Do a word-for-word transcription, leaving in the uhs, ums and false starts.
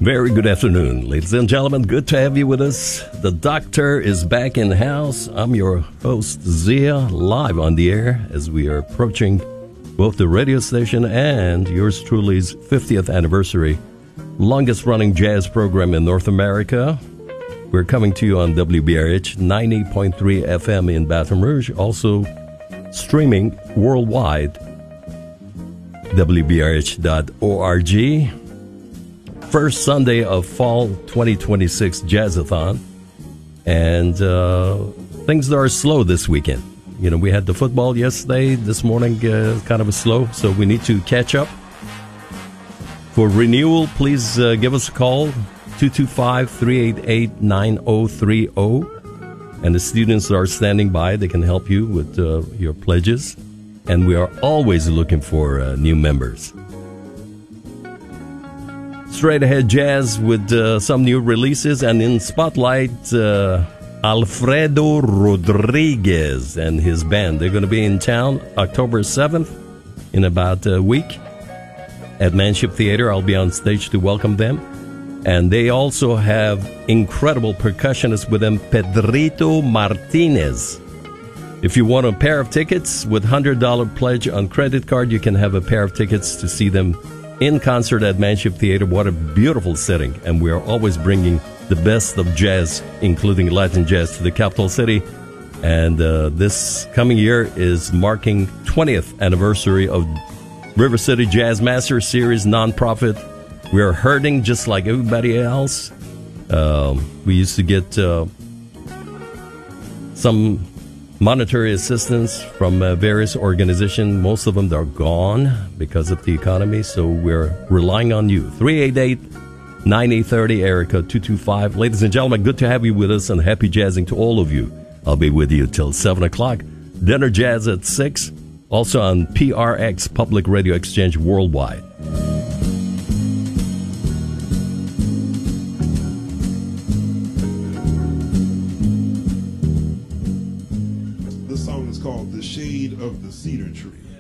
Very good afternoon, ladies and gentlemen. Good to have you with us. The doctor is back in the house. I'm your host, Zia, live on the air as we are approaching both the radio station and yours truly's fiftieth anniversary, longest running jazz program in North America. We're coming to you on W B R H ninety point three F M in Baton Rouge, also streaming worldwide, W B R H dot org. First Sunday of fall twenty twenty-six Jazzathon, and uh, things are slow this weekend. You know, we had the football yesterday. This morning, uh, kind of a slow, so we need to catch up. For renewal, please uh, give us a call, two two five, three eight eight, nine zero three zero. And the students are standing by. They can help you with uh, your pledges. And we are always looking for uh, new members. Straight ahead jazz with uh, some new releases, and in spotlight, uh, Alfredo Rodriguez and his band. They're going to be in town October seventh, in about a week, at Manship Theater. I'll be on stage to welcome them. And they also have incredible percussionists with them, Pedrito Martinez. If you want a pair of tickets with one hundred dollars pledge on credit card, you can have a pair of tickets to see them in concert at Manship Theater. What a beautiful setting. And we are always bringing the best of jazz, including Latin jazz, to the capital city. And uh, this coming year is marking twentieth anniversary of River City Jazz Masters Series, nonprofit. We are hurting just like everybody else. Um, we used to get uh, some monetary assistance from uh, various organizations. Most of them are gone because of the economy, so we're relying on you. three eight eight, nine eight three zero, Erica two two five. Ladies and gentlemen, good to have you with us, and happy jazzing to all of you. I'll be with you till seven o'clock. Dinner jazz at six, also on P R X, Public Radio Exchange Worldwide. Of the cedar tree.